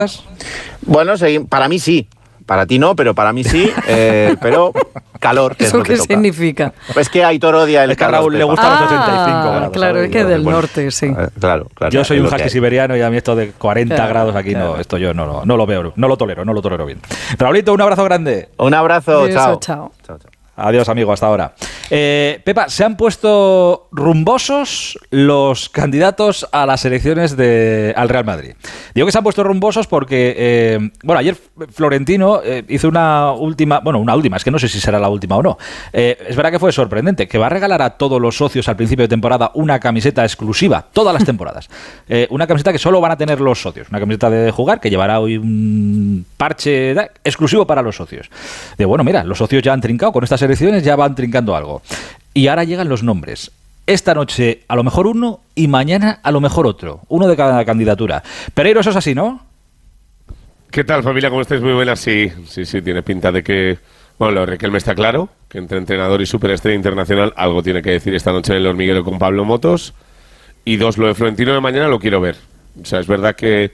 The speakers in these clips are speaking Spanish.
Bueno, para mí sí. Para ti no, pero para mí sí. Pero calor, que ¿Eso es lo que qué toca. significa? Pues que Aitor odia el calor. Raúl le gusta los 85 grados. Claro, ¿sabes? es que del Bueno, norte, sí. Claro. Yo soy es un lo que husky hay. siberiano y a mí esto de 40 Claro, grados aquí claro. no, esto yo no lo veo, no lo tolero bien. Raulito, un abrazo grande. Un abrazo, Beso, chao. chao. Adiós, amigo, hasta ahora. Pepa, se han puesto rumbosos los candidatos a las elecciones al Real Madrid. Digo que se han puesto rumbosos porque, ayer Florentino hizo una última, es que no sé si será la última o no. Es verdad que fue sorprendente, que va a regalar a todos los socios al principio de temporada una camiseta exclusiva, todas las temporadas. Una camiseta que solo van a tener los socios, una camiseta de jugar que llevará hoy un parche exclusivo para los socios. Mira, los socios ya han trincado con estas elecciones, ya van trincando algo. Y ahora llegan los nombres. Esta noche a lo mejor uno y mañana a lo mejor otro. Uno de cada candidatura. Pereiro, eso es así, ¿no? ¿Qué tal, familia? ¿Cómo estáis? Muy buenas. Sí, tiene pinta de que... Bueno, lo de Riquelme está claro, que entre entrenador y superestrella internacional algo tiene que decir esta noche en el Hormiguero con Pablo Motos. Y dos, lo de Florentino de mañana lo quiero ver. O sea, es verdad que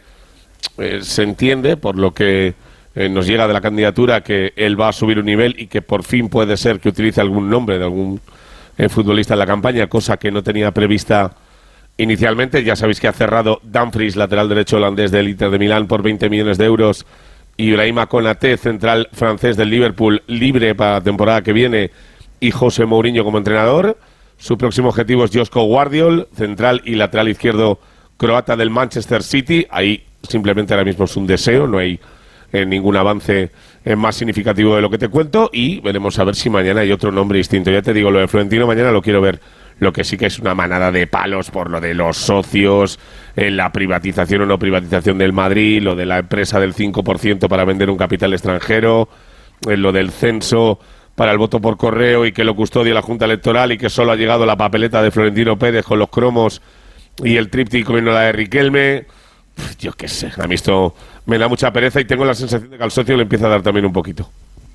se entiende por lo que nos llega de la candidatura que él va a subir un nivel y que por fin puede ser que utilice algún nombre de algún futbolista en la campaña, cosa que no tenía prevista inicialmente. Ya sabéis que ha cerrado Dumfries, lateral derecho holandés del Inter de Milán, por 20 millones de euros. Y Ibrahima Konaté, central francés del Liverpool, libre para la temporada que viene. Y José Mourinho como entrenador. Su próximo objetivo es Josko Guardiol, central y lateral izquierdo croata del Manchester City. Ahí simplemente ahora mismo es un deseo, no hay ningún avance más significativo de lo que te cuento, y veremos a ver si mañana hay otro nombre distinto. Ya te digo, lo de Florentino mañana lo quiero ver. Lo que sí que es una manada de palos por lo de los socios, la privatización o no privatización del Madrid, lo de la empresa del 5% para vender un capital extranjero, lo del censo para el voto por correo y que lo custodia la Junta Electoral y que solo ha llegado la papeleta de Florentino Pérez con los cromos y el tríptico y no la de Riquelme. Yo qué sé, a mí esto me da mucha pereza y tengo la sensación de que al socio le empieza a dar también un poquito.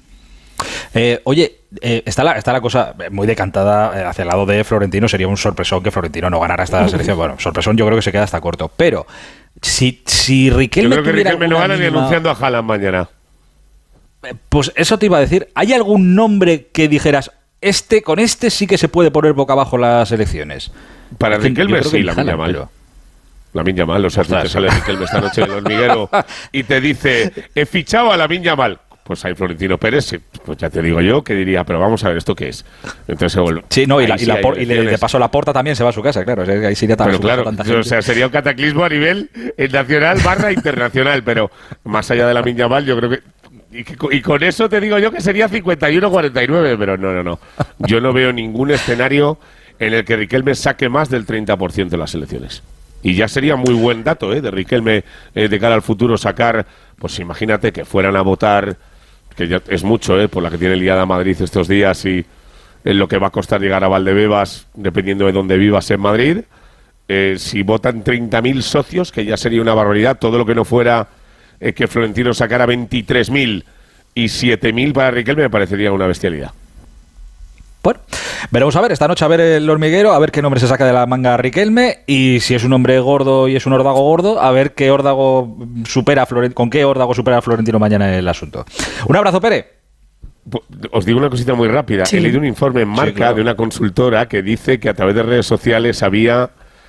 Está la cosa muy decantada hacia el lado de Florentino. Sería un sorpresón que Florentino no ganara esta selección. Bueno, sorpresón yo creo que se queda hasta corto. Pero si Riquelme... Yo creo que Riquelme no gana ni anunciando a Haaland mañana. Pues eso te iba a decir. ¿Hay algún nombre que dijeras, con este sí que se puede poner boca abajo las elecciones? Para Riquelme sí, Lamine Yamal. Lamine Yamal, o sea, tú te sale Riquelme esta noche en el Hormiguero y te dice, he fichado a Lamine Yamal. Pues hay Florentino Pérez, pues ya te digo yo que diría, pero vamos a ver, ¿esto qué es? Entonces se vuelve. Sí, no, y de paso Laporta también se va a su casa, claro. Ahí sería tan. Pero claro, o sea, sería un cataclismo a nivel nacional / internacional, pero más allá de Lamine Yamal, yo creo que. Y con eso te digo yo que sería 51-49, pero no. Yo no veo ningún escenario en el que Riquelme saque más del 30% de las elecciones. Y ya sería muy buen dato, de Riquelme de cara al futuro sacar, pues imagínate que fueran a votar, que ya es mucho, por la que tiene liada Madrid estos días y lo que va a costar llegar a Valdebebas, dependiendo de dónde vivas en Madrid. Si votan 30.000 socios, que ya sería una barbaridad, todo lo que no fuera que Florentino sacara 23.000 y 7.000 para Riquelme me parecería una bestialidad. Bueno, veremos a ver, esta noche a ver el Hormiguero, a ver qué nombre se saca de la manga Riquelme, y si es un hombre gordo y es un órdago gordo, a ver qué órdago con qué órdago supera a Florentino mañana el asunto. Un abrazo, Pere. Os digo una cosita muy rápida. Sí. He leído un informe en Marca de una consultora que dice que a través de redes sociales había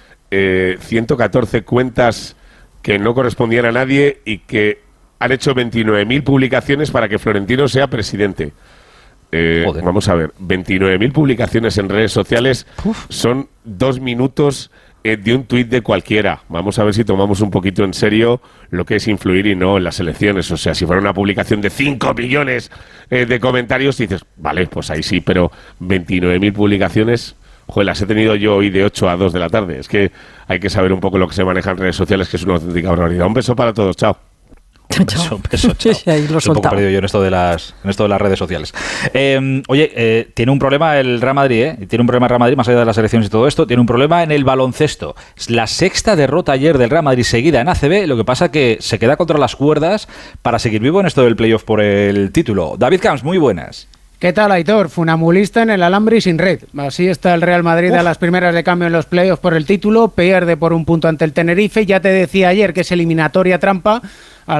114 cuentas que no correspondían a nadie y que han hecho 29.000 publicaciones para que Florentino sea presidente. Vamos a ver, 29.000 publicaciones en redes sociales son 2 minutos de un tuit de cualquiera. Vamos a ver si tomamos un poquito en serio lo que es influir y no en las elecciones. O sea, si fuera una publicación de 5 millones de comentarios, dices, vale, pues ahí sí, pero 29.000 publicaciones, joder, las he tenido yo hoy de 8 a 2 de la tarde. Es que hay que saber un poco lo que se maneja en redes sociales, que es una auténtica barbaridad. Un beso para todos, chao. Un beso, chao. Sí, ahí lo Estoy un poco perdido yo en esto de las redes sociales. Tiene un problema el Real Madrid, Tiene un problema el Real Madrid, más allá de las elecciones y todo esto. Tiene un problema en el baloncesto. Es la 6ª derrota ayer del Real Madrid seguida en ACB. Lo que pasa que se queda contra las cuerdas para seguir vivo en esto del playoff por el título. David Camps, muy buenas. ¿Qué tal, Aitor? Funambulista en el alambre y sin red. Así está el Real Madrid a las primeras de cambio en los playoffs por el título. Pierde por un punto ante el Tenerife. Ya te decía ayer que es eliminatoria trampa.